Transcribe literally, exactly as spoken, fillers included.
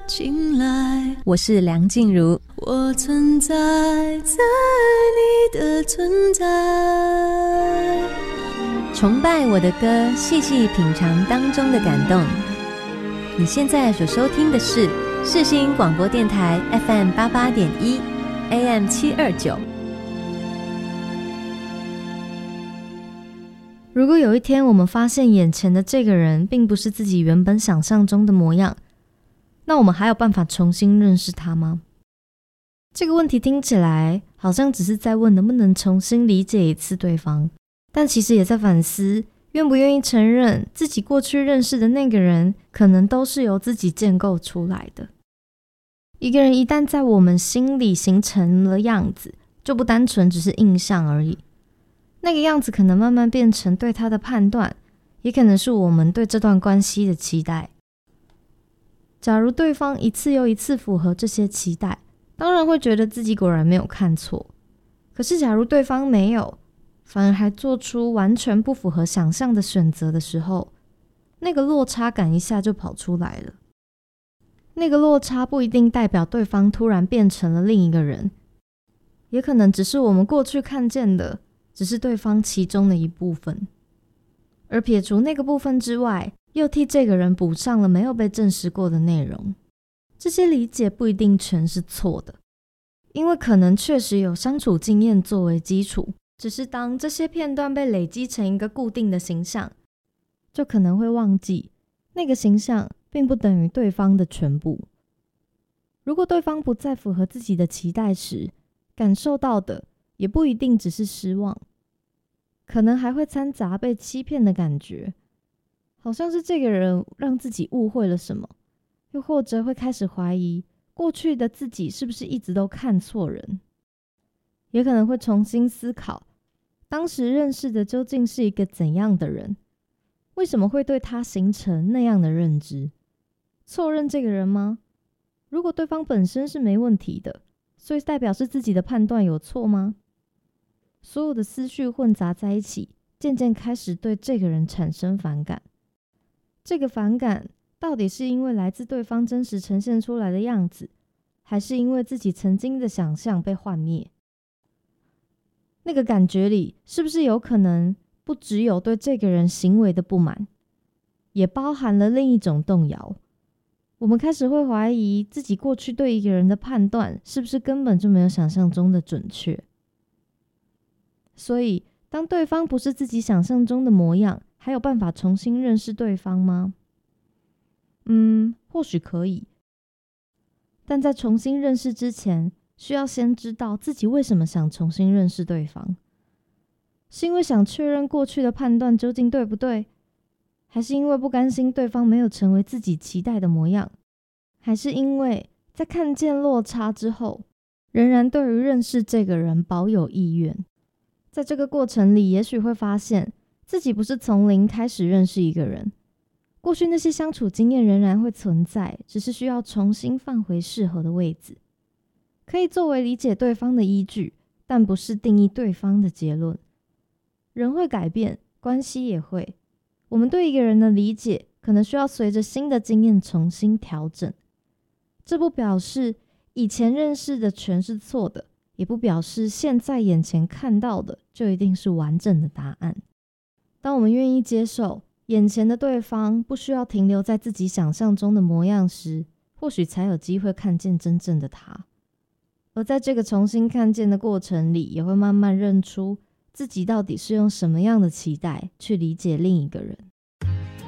醒来， 我是梁静茹， 我存在在你的存在， 崇拜我的歌，细细品尝当中的感动。你现在所收听的是世新广播电台 F M 八八点一 A M 七二九。 如果有一天我们发现眼前的这个人并不是自己原本想象中的模样，那我们还有办法重新认识他吗？这个问题听起来好像只是在问能不能重新理解一次对方，但其实也在反思愿不愿意承认自己过去认识的那个人可能都是由自己建构出来的。一个人一旦在我们心里形成了样子，就不单纯只是印象而已，那个样子可能慢慢变成对他的判断，也可能是我们对这段关系的期待。假如对方一次又一次符合这些期待，当然会觉得自己果然没有看错。可是假如对方没有，反而还做出完全不符合想象的选择的时候，那个落差感一下就跑出来了。那个落差不一定代表对方突然变成了另一个人，也可能只是我们过去看见的只是对方其中的一部分，而撇除那个部分之外，又替这个人补上了没有被证实过的内容。这些理解不一定全是错的，因为可能确实有相处经验作为基础，只是当这些片段被累积成一个固定的形象，就可能会忘记那个形象并不等于对方的全部。如果对方不再符合自己的期待时，感受到的也不一定只是失望，可能还会掺杂被欺骗的感觉，好像是这个人让自己误会了什么，又或者会开始怀疑过去的自己是不是一直都看错人，也可能会重新思考当时认识的究竟是一个怎样的人，为什么会对他形成那样的认知，错认这个人吗？如果对方本身是没问题的，所以代表是自己的判断有错吗？所有的思绪混杂在一起，渐渐开始对这个人产生反感。这个反感到底是因为来自对方真实呈现出来的样子，还是因为自己曾经的想象被幻灭？那个感觉里是不是有可能不只有对这个人行为的不满，也包含了另一种动摇？我们开始会怀疑自己过去对一个人的判断是不是根本就没有想象中的准确。所以当对方不是自己想象中的模样，还有办法重新认识对方吗？嗯，或许可以，但在重新认识之前，需要先知道自己为什么想重新认识对方。是因为想确认过去的判断究竟对不对？还是因为不甘心对方没有成为自己期待的模样？还是因为在看见落差之后，仍然对于认识这个人保有意愿？在这个过程里，也许会发现自己不是从零开始认识一个人，过去那些相处经验仍然会存在，只是需要重新放回适合的位置，可以作为理解对方的依据，但不是定义对方的结论。人会改变，关系也会，我们对一个人的理解可能需要随着新的经验重新调整。这不表示以前认识的全是错的，也不表示现在眼前看到的就一定是完整的答案。当我们愿意接受眼前的对方不需要停留在自己想象中的模样时，或许才有机会看见真正的他。而在这个重新看见的过程里，也会慢慢认出自己到底是用什么样的期待去理解另一个人。